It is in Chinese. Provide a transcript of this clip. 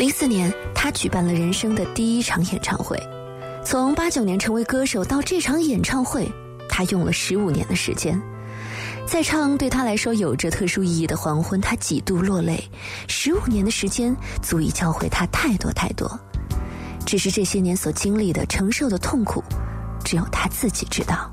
04年，他举办了人生的第一场演唱会。从89年成为歌手到这场演唱会，他用了15年的时间。在唱对他来说有着特殊意义的黄昏，他几度落泪。15年的时间足以教会他太多太多，只是这些年所经历的承受的痛苦，只有他自己知道。